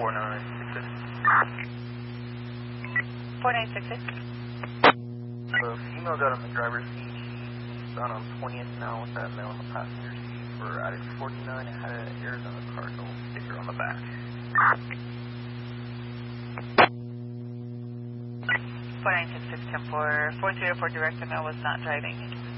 4966. So female got on the driver's seat. She's on 20th now with that male on the passenger seat. We're at 49 and had an Arizona Cardinal sticker on the back. 4966 10-4, 4304 direct, the male was not driving.